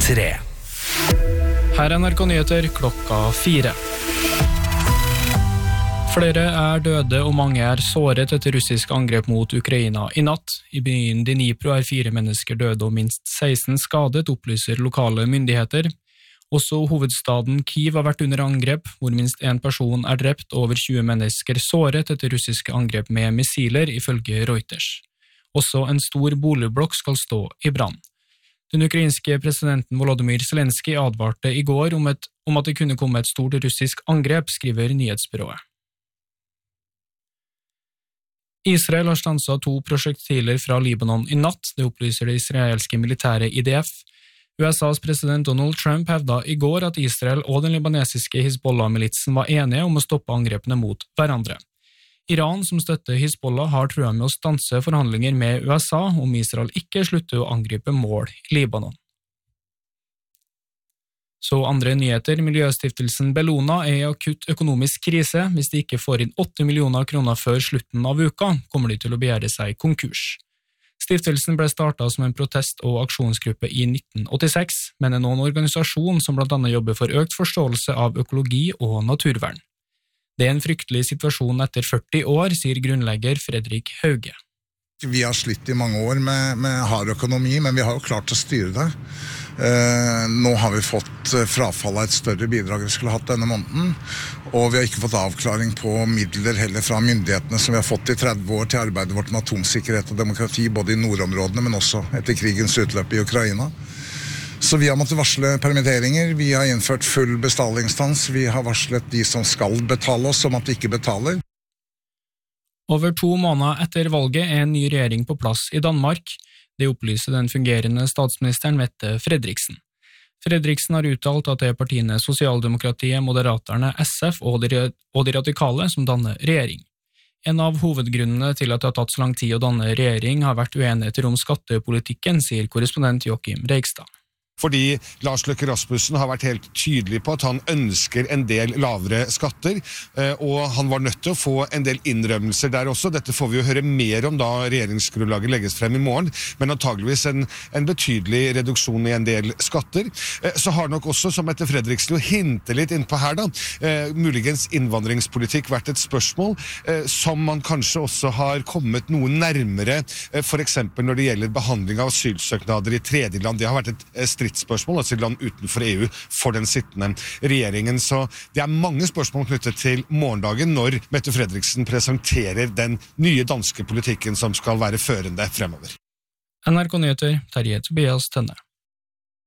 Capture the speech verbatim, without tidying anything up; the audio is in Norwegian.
tre. Her er N R K Nyheter klokka fire. Flere er døde og mange er såret etter russisk angrep mot Ukraina i natt. I byen Dnipro er fire mennesker døde og minst seksten skadet, opplyser lokale myndigheter. Også hovedstaden Kyiv har vært under angrep, hvor minst en person er drept og over tjue mennesker såret etter russiske angrep med missiler, ifølge Reuters. Også en stor boligblokk skal stå i brann. Den ukrainske presidenten Volodymyr Zelenskyj advarte i går om, et, om at det kunne komme et stort russisk angrep, skriver nyhetsbyrået. Israel har stanset to prosjektiler fra Libanon i natt, det opplyser det israelske militære I D F. U S A's president Donald Trump hevdet i går at Israel og den libanesiske Hizbollah-militsen var enige om å stoppe angrepene mot hverandre. Iran, som støtter Hizbollah, har truet med å stanse forhandlinger med U S A om Israel ikke slutter å angripe mål i Libanon. Så andre nyheter, Miljøstiftelsen Bellona er i akutt økonomisk krise. Hvis de ikke får inn åtte millioner kroner før slutten av uka, kommer de til å begjære seg konkurs. Stiftelsen ble startet som en protest- og aksjonsgruppe i nitten åttiseks, men er nå en organisasjon som blant annet jobber for økt forståelse av økologi og naturvern. Det er en fryktelig situasjon etter førti år, sier grunnlegger Fredrik Hauge. Vi har slitt i mange år med, med hard økonomi, men vi har jo klart å styre det. Eh, nå har vi fått frafall av et større bidrag vi skulle hatt denne måneden, og vi har ikke fått avklaring på midler heller fra myndighetene som vi har fått i tretti år til arbeidet vårt med atomsikkerhet og demokrati, både i nordområdene, men også etter krigens utløp i Ukraina. Så vi har måttet varsle permitteringer, vi har innført full bestallingsstans, vi har varslet de som skal betale oss om at de ikke betaler. Over to måneder etter valget er en ny regjering på plass i Danmark. Det opplyser den fungerende statsministeren Mette Fredriksen. Fredriksen har uttalt at det er partiene Sosialdemokratiet, Moderaterne, S F og de, og de radikale som danner regjering. En av hovedgrunnene til at det har tatt så lang tid å danne regjering har vært uenigheter om skattepolitikken, sier korrespondent Joachim Reigstad. Fordi Lars Løkke Rasmussen har vært helt tydelig på at han ønsker en del lavere skatter, og han var nødt til å få en del innrømmelser der også. Dette får vi jo høre mer om da regjeringsgrunnlaget legges frem i morgen, men antageligvis en, en betydelig reduksjon i en del skatter. Så har nok også, som Mette Fredriksen jo hinter litt innpå her da, muligens innvandringspolitikk vært et spørsmål som man kanskje også har kommet noe nærmere, for eksempel når det gjelder behandling av asylsøknader i tredje land. Det har vært et stridsspørsmål, altså land utenfor E U, for den sittende regjeringen. Så det er mange spørsmål knyttet til morgendagen når Mette Fredriksen presenterer den nye danske politikken som skal være førende fremover. N R K Nyheter, Terje Tobias Tønne.